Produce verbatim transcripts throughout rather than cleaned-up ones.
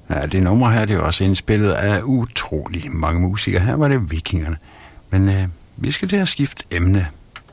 Ja, det nummer her, det er jo også indspillet af utrolig mange musikere. Her var det Vikingerne. Men øh, vi skal til at skifte emne.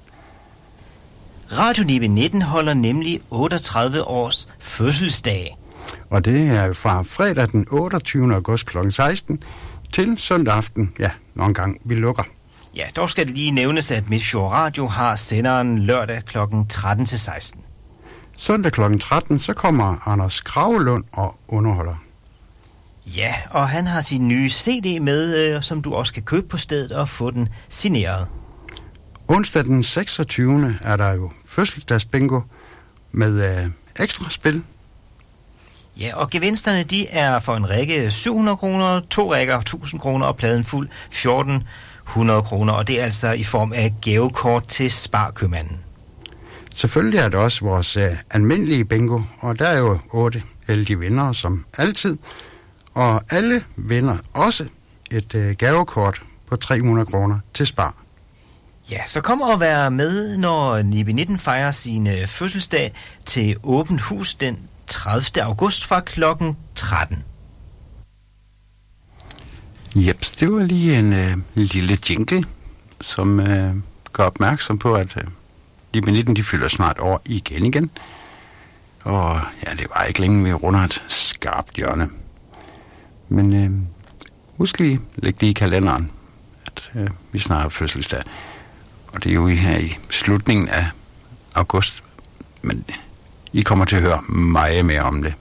Radio Nibe nitten holder nemlig otteogtredive års fødselsdag. Og det er fra fredag den otteogtyvende august klokken seksten til søndag aften, ja, nogle gange vi lukker. Ja, dog skal det lige nævnes, at Midtfjord Radio har senderen lørdag klokken tretten til seksten. Søndag klokken tretten, så kommer Anders Kragelund og underholder. Ja, og han har sin nye C D med, øh, som du også kan købe på stedet og få den signeret. Onsdag den seksogtyvende er der jo fødselsdagsbingo med øh, ekstra spil. Ja, og gevinsterne de er for en række syv hundrede kroner, to rækker tusind kroner og pladen fuld fjorten hundrede kroner. Og det er altså i form af gavekort til Sparkøbmanden. Selvfølgelig er det også vores øh, almindelige bingo, og der er jo otte heldige vindere som altid. Og alle vinder også et øh, gavekort på tre hundrede kroner til Spar. Ja, så kom og vær med, når Nibe nitten fejrer sin øh, fødselsdag til åbent hus den tredivte august fra klokken tretten. Jeps, det var lige en øh, lille jingle, som øh, gør opmærksom på, at øh, Nibe nitten de fylder snart år igen igen. Og ja, det var ikke længe, vi runder et skarpt hjørne. Men øh, husk lige, læg det i kalenderen, at øh, vi snart har fødselsdag. Og det er jo her i slutningen af august. Men I kommer til at høre meget mere om det.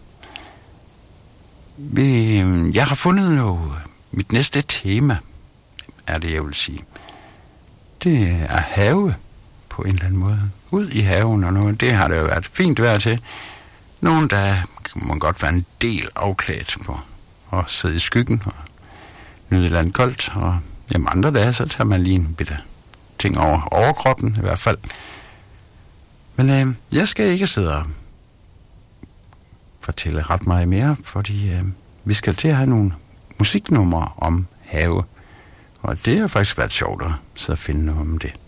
Vi, øh, jeg har fundet noget. Mit næste tema er det, jeg vil sige. Det er have på en eller anden måde. Ud i haven og noget. Det har det jo været fint vejr til. Nogle dage må godt være en del afklædt på og sidde i skyggen og nyde et eller andet koldt. Og jamen andre dage, så tager man lige en bitte ting over overkroppen i hvert fald. Men øh, jeg skal ikke sidde og fortælle ret meget mere, fordi øh, vi skal til at have nogle musiknumre om have. Og det har faktisk været sjovt at sidde og finde noget om det.